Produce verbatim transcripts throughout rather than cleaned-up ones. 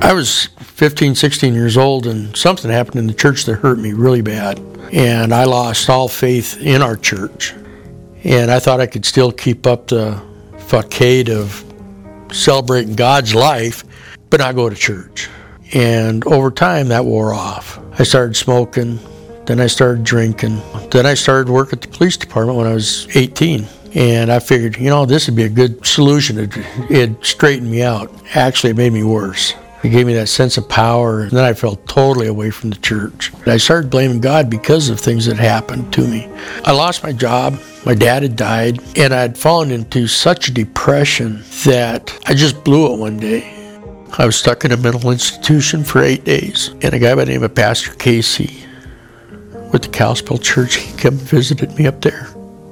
I was fifteen, sixteen years old, and something happened in the church that hurt me really bad. And I lost all faith in our church. And I thought I could still keep up the facade of celebrating God's life, but not go to church. And over time, that wore off. I started smoking, then I started drinking. Then I started work at the police department when I was eighteen. And I figured, you know, this would be a good solution. It, it straightened me out. Actually, it made me worse. It gave me that sense of power, and then I felt totally away from the church. I started blaming God because of things that happened to me. I lost my job, my dad had died, and I had fallen into such a depression that I just blew it one day. I was stuck in a mental institution for eight days, and a guy by the name of Pastor Casey with the Kalispell Church, he came and visited me up there.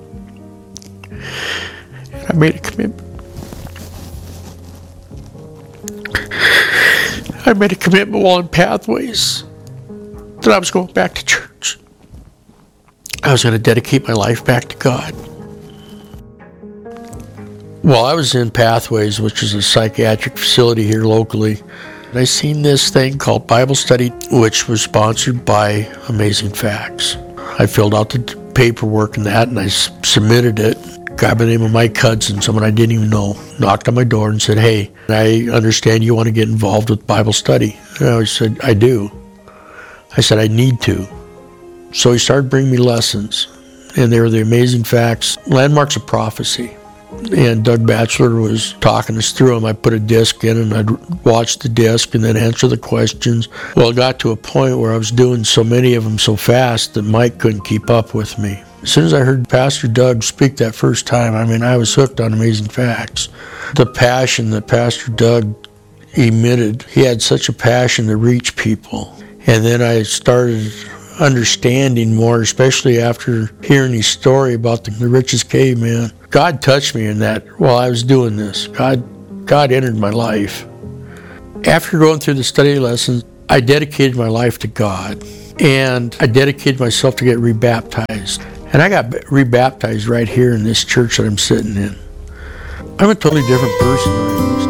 And I made a commitment. I made a commitment while in Pathways that I was going back to church. I was going to dedicate my life back to God. While I was in Pathways, which is a psychiatric facility here locally, I seen this thing called Bible Study, which was sponsored by Amazing Facts. I filled out the paperwork and that, and I submitted it. A guy by the name of Mike Hudson, someone I didn't even know, knocked on my door and said, "Hey, I understand you want to get involved with Bible study." And I said, "I do." I said, "I need to." So he started bringing me lessons, and they were the Amazing Facts, Landmarks of Prophecy. And Doug Batchelor was talking us through them. I put a disc in, and I'd watch the disc and then answer the questions. Well, it got to a point where I was doing so many of them so fast that Mike couldn't keep up with me. As soon as I heard Pastor Doug speak that first time, I mean, I was hooked on Amazing Facts. The passion that Pastor Doug emitted, he had such a passion to reach people. And then I started understanding more, especially after hearing his story about the, the richest caveman. God touched me in that while I was doing this. God, God entered my life. After going through the study lessons, I dedicated my life to God. And I dedicated myself to get rebaptized. And I got rebaptized right here in this church that I'm sitting in. I'm a totally different person.